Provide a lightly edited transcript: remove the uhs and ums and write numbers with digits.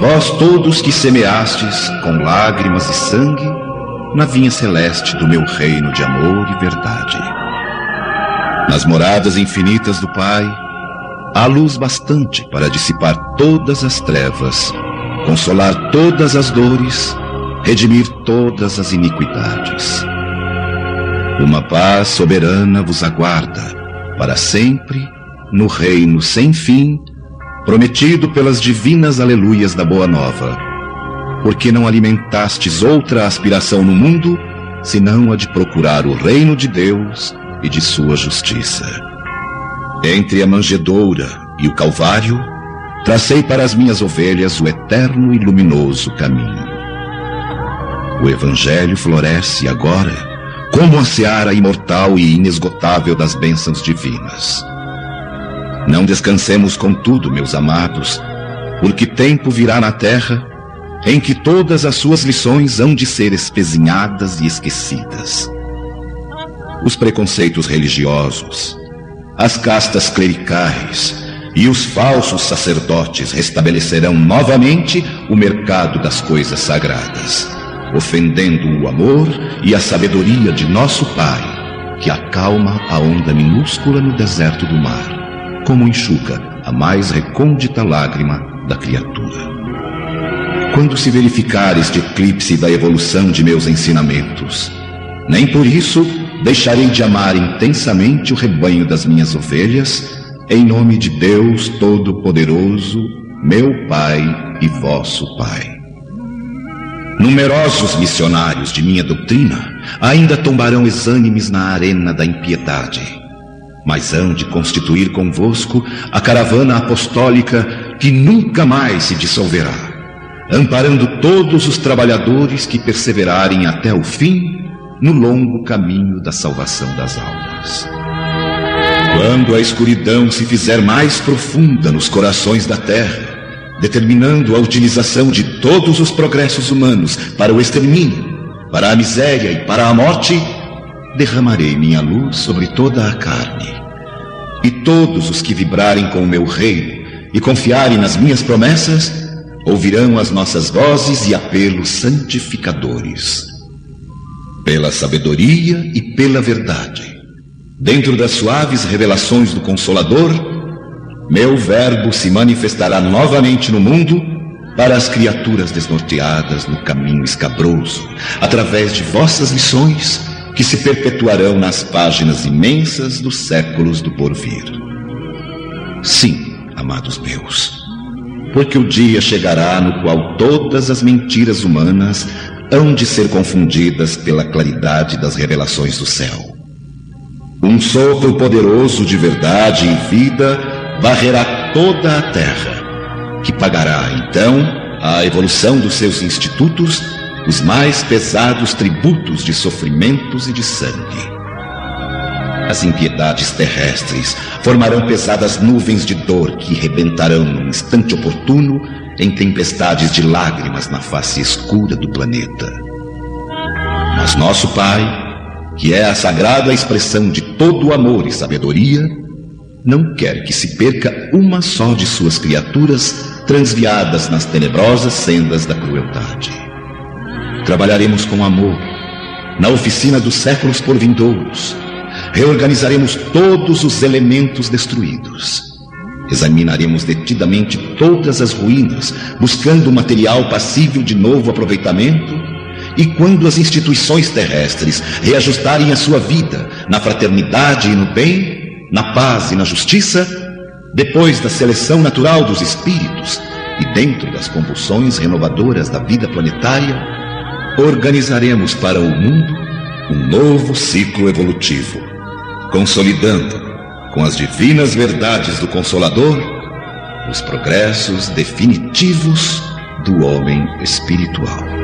vós todos que semeastes com lágrimas e sangue na vinha celeste do meu reino de amor e verdade. Nas moradas infinitas do Pai, há luz bastante para dissipar todas as trevas, consolar todas as dores, redimir todas as iniquidades. Uma paz soberana vos aguarda para sempre no reino sem fim, prometido pelas divinas aleluias da Boa Nova, porque não alimentastes outra aspiração no mundo, senão a de procurar o reino de Deus e de sua justiça. Entre a manjedoura e o Calvário, tracei para as minhas ovelhas o eterno e luminoso caminho. O Evangelho floresce agora como a seara imortal e inesgotável das bênçãos divinas. Não descansemos, contudo, meus amados, porque tempo virá na terra em que todas as suas lições hão de ser espezinhadas e esquecidas. Os preconceitos religiosos, as castas clericais e os falsos sacerdotes restabelecerão novamente o mercado das coisas sagradas, ofendendo o amor e a sabedoria de nosso Pai, que acalma a onda minúscula no deserto do mar, como enxuga a mais recôndita lágrima da criatura. Quando se verificar este eclipse da evolução de meus ensinamentos, nem por isso deixarei de amar intensamente o rebanho das minhas ovelhas, em nome de Deus Todo-Poderoso, meu Pai e vosso Pai. Numerosos missionários de minha doutrina ainda tombarão exânimes na arena da impiedade, mas hão de constituir convosco a caravana apostólica que nunca mais se dissolverá, amparando todos os trabalhadores que perseverarem até o fim no longo caminho da salvação das almas. Quando a escuridão se fizer mais profunda nos corações da terra, determinando a utilização de todos os progressos humanos para o extermínio, para a miséria e para a morte, derramarei minha luz sobre toda a carne. E todos os que vibrarem com o meu reino e confiarem nas minhas promessas, ouvirão as nossas vozes e apelos santificadores. Pela sabedoria e pela verdade, dentro das suaves revelações do Consolador, meu verbo se manifestará novamente no mundo para as criaturas desnorteadas no caminho escabroso, através de vossas lições que se perpetuarão nas páginas imensas dos séculos do porvir. Sim, amados meus, porque o dia chegará no qual todas as mentiras humanas hão de ser confundidas pela claridade das revelações do céu. Um sopro poderoso de verdade e vida varrerá toda a terra, que pagará então à evolução dos seus institutos os mais pesados tributos de sofrimentos e de sangue. As impiedades terrestres formarão pesadas nuvens de dor que rebentarão num instante oportuno em tempestades de lágrimas na face escura do planeta. Mas nosso Pai, que é a sagrada expressão de todo o amor e sabedoria, não quer que se perca uma só de suas criaturas transviadas nas tenebrosas sendas da crueldade. Trabalharemos com amor na oficina dos séculos por vindouros. Reorganizaremos todos os elementos destruídos. Examinaremos detidamente todas as ruínas, buscando material passível de novo aproveitamento. E quando as instituições terrestres reajustarem a sua vida na fraternidade e no bem, na paz e na justiça, depois da seleção natural dos espíritos e dentro das convulsões renovadoras da vida planetária, organizaremos para o mundo um novo ciclo evolutivo, consolidando, com as divinas verdades do Consolador, os progressos definitivos do homem espiritual.